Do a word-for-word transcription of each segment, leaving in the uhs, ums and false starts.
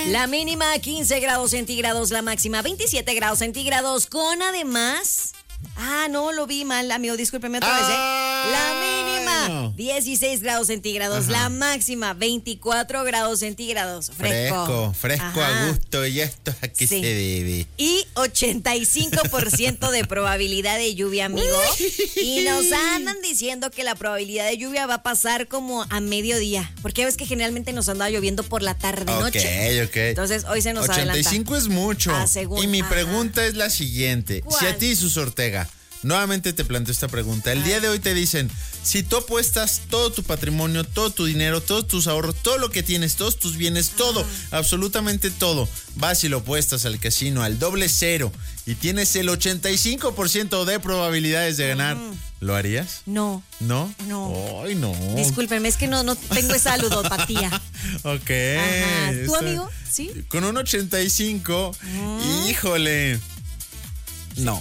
La mínima quince grados centígrados, la máxima veintisiete grados centígrados, con además... Ah, no, lo vi mal, amigo, discúlpeme otra vez, ¿eh? La mínima, no. dieciséis grados centígrados, ajá. La máxima, veinticuatro grados centígrados. Fresco. Fresco, fresco a gusto, y esto a qué sí. se debe. Y ochenta y cinco por ciento de probabilidad de lluvia, amigo. Y nos andan diciendo que la probabilidad de lluvia va a pasar como a mediodía, porque ves que generalmente nos anda lloviendo por la tarde-noche. Ok, ok. Entonces, hoy se nos adelanta. ochenta y cinco es mucho. Ah, según, y mi ajá. pregunta es la siguiente. ¿Cuál? Si a ti, Sus Ortega, nuevamente te planteo esta pregunta. El día de hoy te dicen, si tú apuestas todo tu patrimonio, todo tu dinero, todos tus ahorros, todo lo que tienes, todos tus bienes, todo, absolutamente todo, vas y lo apuestas al casino, al doble cero, y tienes el ochenta y cinco por ciento de probabilidades de ganar, ¿lo harías? No. ¿No? No. Ay, no. Discúlpenme, es que no, no tengo esa ludopatía. Ok. Ajá. ¿Tú, Esta, amigo? ¿Sí? Con un ochenta y cinco, mm. híjole... No.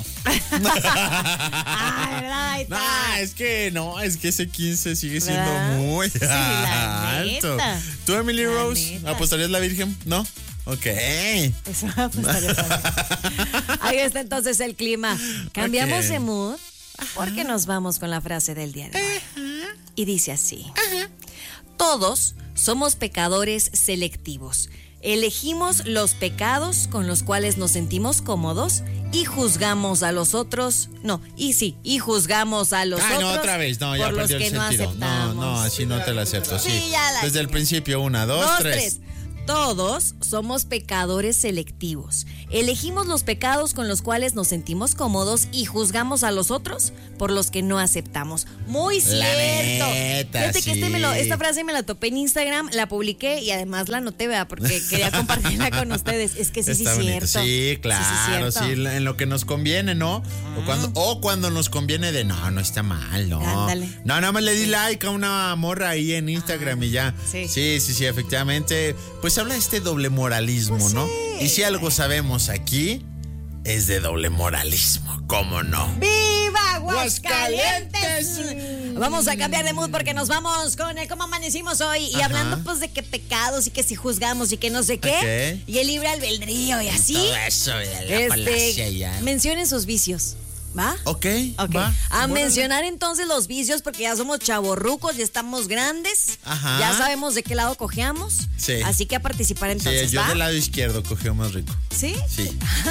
ah, ¿verdad? Ahí está. No, es que no, es que ese quince sigue siendo ¿verdad? muy sí, la alto. Neta. ¿Tú, Emily la Rose, neta. apostarías la Virgen? ¿No? Ok. Eso apostaría también. Ahí está entonces el clima. Cambiamos okay. de mood porque ajá. nos vamos con la frase del día de hoy. Ajá. Y dice así. Ajá. Todos somos pecadores selectivos. Elegimos los pecados con los cuales nos sentimos cómodos y juzgamos a los otros. No, y sí, y juzgamos a los ah, otros. No, otra vez, no, ya por los que el no sentido. aceptamos. No, no, así no te la acepto. Sí, sí ya la desde el principio, una, dos, dos tres. tres. Todos somos pecadores selectivos. Elegimos los pecados con los cuales nos sentimos cómodos y juzgamos a los otros por los que no aceptamos. Muy cierto. La neta, Fíjate sí. que este me lo, esta frase me la topé en Instagram, la publiqué y además la anoté, ¿verdad? Porque quería compartirla con ustedes. Es que sí, sí, es cierto. Sí, claro, sí, sí, sí, en lo que nos conviene, ¿no? Ah. O, cuando, o cuando nos conviene de, no, no está mal, no. Ándale. No, nada más le di like a una morra ahí en Instagram ah, y ya. Sí. sí, sí, sí, efectivamente. Pues habla de este doble moralismo, pues ¿no? Sí. Y si algo sabemos aquí, es de doble moralismo, ¿cómo no? ¡Viva Aguascalientes! Vamos a cambiar de mood porque nos vamos con el cómo amanecimos hoy. Y ajá. hablando pues de que pecados y que si juzgamos y que no sé qué. Okay. Y el libre albedrío y así. Todo eso de la este, palacia ya. Mencionen sus vicios. ¿Va? Ok, Ok. Va. A Bueno. mencionar entonces los vicios porque ya somos chavorrucos, ya estamos grandes. Ajá. Ya sabemos de qué lado cojeamos. Sí. Así que a participar entonces, sí, yo ¿va? del lado izquierdo cogeo más rico. ¿Sí? Sí.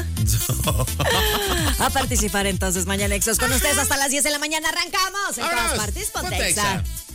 A participar entonces, Mañanexos con ustedes hasta las diez de la mañana. Arrancamos en todas partes, Pontexa.